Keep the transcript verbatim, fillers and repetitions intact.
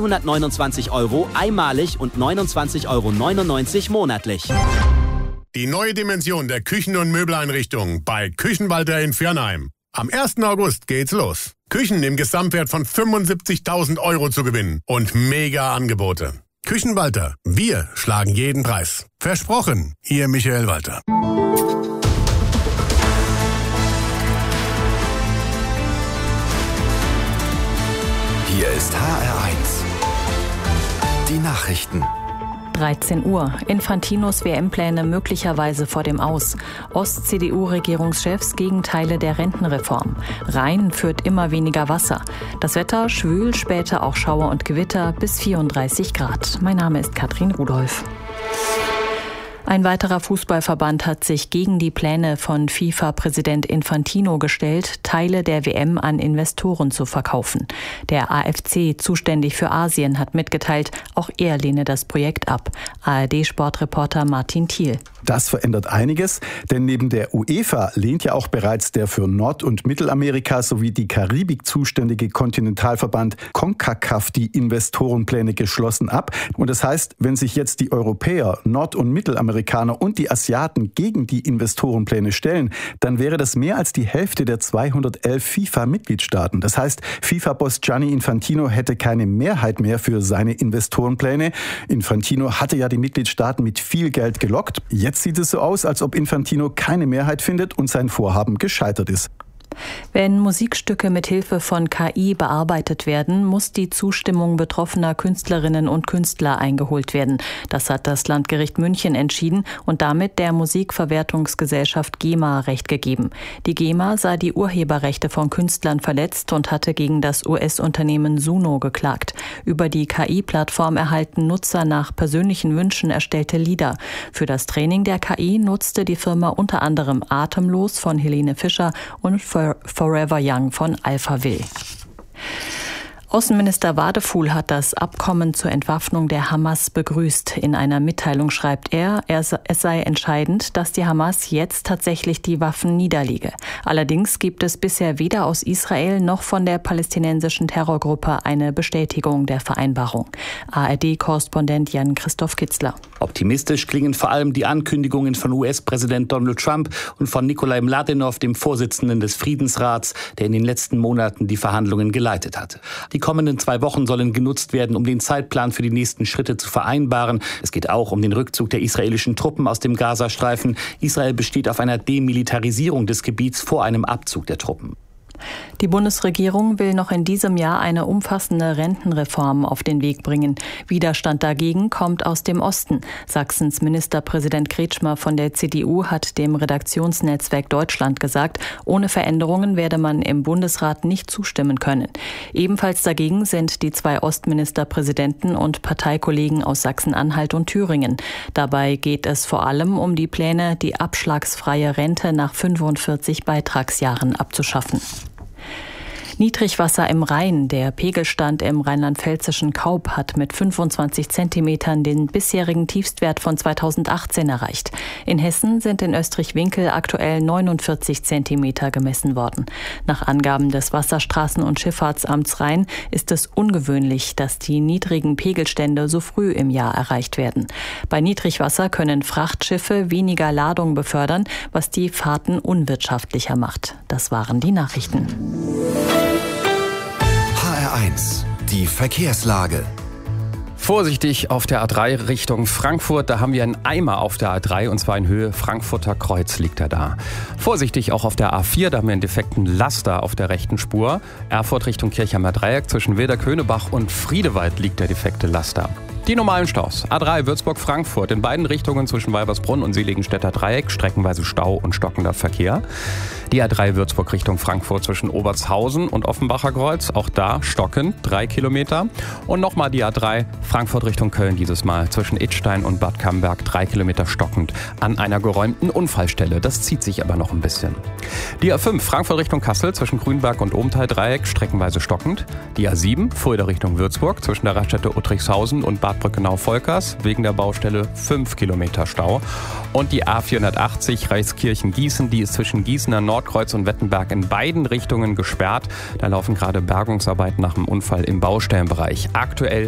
zweihundertneunundzwanzig Euro einmalig und neunundzwanzig Euro neunundneunzig monatlich. Die neue Dimension der Küchen- und Möbeleinrichtungen bei Küchenwalter in Viernheim. Am ersten August geht's los. Küchen im Gesamtwert von fünfundsiebzigtausend Euro zu gewinnen und mega Angebote. Küchenwalter, wir schlagen jeden Preis. Versprochen, Ihr Michael Walter. Hier ist H R eins. Die Nachrichten. dreizehn Uhr. Infantinos W M-Pläne möglicherweise vor dem Aus. Ost-C D U-Regierungschefs gegen Teile der Rentenreform. Rhein führt immer weniger Wasser. Das Wetter schwül, später auch Schauer und Gewitter bis vierunddreißig Grad. Mein Name ist Katrin Rudolph. Ein weiterer Fußballverband hat sich gegen die Pläne von FIFA-Präsident Infantino gestellt, Teile der W M an Investoren zu verkaufen. Der A F C, zuständig für Asien, hat mitgeteilt, auch er lehne das Projekt ab. A R D-Sportreporter Martin Thiel. Das verändert einiges, denn neben der UEFA lehnt ja auch bereits der für Nord- und Mittelamerika sowie die Karibik zuständige Kontinentalverband CONCACAF die Investorenpläne geschlossen ab. Und das heißt, wenn sich jetzt die Europäer, Nord- und Mittelamerikaner und die Asiaten gegen die Investorenpläne stellen, dann wäre das mehr als die Hälfte der zweihundertelf FIFA-Mitgliedstaaten. Das heißt, FIFA-Boss Gianni Infantino hätte keine Mehrheit mehr für seine Investorenpläne. Infantino hatte ja die Mitgliedstaaten mit viel Geld gelockt. Jetzt Jetzt sieht es so aus, als ob Infantino keine Mehrheit findet und sein Vorhaben gescheitert ist. Wenn Musikstücke mit Hilfe von K I bearbeitet werden, muss die Zustimmung betroffener Künstlerinnen und Künstler eingeholt werden. Das hat das Landgericht München entschieden und damit der Musikverwertungsgesellschaft GEMA Recht gegeben. Die GEMA sah die Urheberrechte von Künstlern verletzt und hatte gegen das U S-Unternehmen Suno geklagt. Über die K I-Plattform erhalten Nutzer nach persönlichen Wünschen erstellte Lieder. Für das Training der K I nutzte die Firma unter anderem Atemlos von Helene Fischer und Forever Young von Alphaville. Außenminister Wadefuhl hat das Abkommen zur Entwaffnung der Hamas begrüßt. In einer Mitteilung schreibt er, es sei entscheidend, dass die Hamas jetzt tatsächlich die Waffen niederlege. Allerdings gibt es bisher weder aus Israel noch von der palästinensischen Terrorgruppe eine Bestätigung der Vereinbarung. A R D-Korrespondent Jan-Christoph Kitzler. Optimistisch klingen vor allem die Ankündigungen von U S-Präsident Donald Trump und von Nikolai Mladenov, dem Vorsitzenden des Friedensrats, der in den letzten Monaten die Verhandlungen geleitet hatte. Die kommenden zwei Wochen sollen genutzt werden, um den Zeitplan für die nächsten Schritte zu vereinbaren. Es geht auch um den Rückzug der israelischen Truppen aus dem Gazastreifen. Israel besteht auf einer Demilitarisierung des Gebiets vor einem Abzug der Truppen. Die Bundesregierung will noch in diesem Jahr eine umfassende Rentenreform auf den Weg bringen. Widerstand dagegen kommt aus dem Osten. Sachsens Ministerpräsident Kretschmer von der C D U hat dem Redaktionsnetzwerk Deutschland gesagt, ohne Veränderungen werde man im Bundesrat nicht zustimmen können. Ebenfalls dagegen sind die zwei Ostministerpräsidenten und Parteikollegen aus Sachsen-Anhalt und Thüringen. Dabei geht es vor allem um die Pläne, die abschlagsfreie Rente nach fünfundvierzig Beitragsjahren abzuschaffen. Niedrigwasser im Rhein. Der Pegelstand im rheinland-pfälzischen Kaub hat mit fünfundzwanzig Zentimetern den bisherigen Tiefstwert von zweitausendachtzehn erreicht. In Hessen sind in Österreich-Winkel aktuell neunundvierzig Zentimeter gemessen worden. Nach Angaben des Wasserstraßen- und Schifffahrtsamts Rhein ist es ungewöhnlich, dass die niedrigen Pegelstände so früh im Jahr erreicht werden. Bei Niedrigwasser können Frachtschiffe weniger Ladung befördern, was die Fahrten unwirtschaftlicher macht. Das waren die Nachrichten. H R eins, die Verkehrslage. Vorsichtig auf der A drei Richtung Frankfurt, da haben wir einen Eimer auf der A drei und zwar in Höhe Frankfurter Kreuz liegt er da. Vorsichtig auch auf der A vier, da haben wir einen defekten Laster auf der rechten Spur. Erfurt Richtung Kirchheimer Dreieck, zwischen Wilder-Könebach und Friedewald liegt der defekte Laster. Die normalen Staus. A drei Würzburg-Frankfurt in beiden Richtungen zwischen Weibersbrunn und Seligenstädter Dreieck, streckenweise Stau und stockender Verkehr. Die A drei Würzburg Richtung Frankfurt zwischen Obertshausen und Offenbacher Kreuz, auch da stockend, drei Kilometer. Und nochmal die A drei Frankfurt Richtung Köln dieses Mal zwischen Idstein und Bad Camberg, drei Kilometer stockend an einer geräumten Unfallstelle. Das zieht sich aber noch ein bisschen. Die A fünf Frankfurt Richtung Kassel zwischen Grünberg und Ohmtal Dreieck, streckenweise stockend. Die A sieben Fulda Richtung Würzburg zwischen der Raststätte Uttrichshausen und Bad Brückenau-Volkers, wegen der Baustelle fünf Kilometer Stau. Und die A vierhundertachtzig Reichskirchen-Gießen, die ist zwischen Gießener Nordkreuz und Wettenberg in beiden Richtungen gesperrt. Da laufen gerade Bergungsarbeiten nach dem Unfall im Baustellenbereich. Aktuell